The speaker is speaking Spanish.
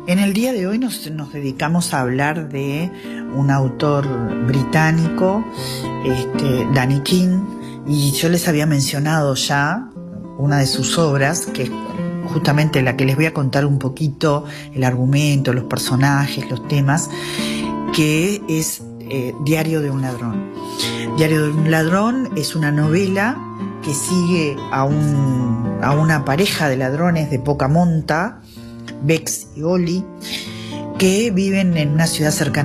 En el día de hoy nos dedicamos a hablar de un autor británico, Danny King, y yo les había mencionado ya una de sus obras, que es justamente la que les voy a contar un poquito, el argumento, los personajes, los temas, que es Diario de un ladrón. Diario de un ladrón es una novela que sigue a una pareja de ladrones de poca monta, Bex y Ollie, que viven en una ciudad cercana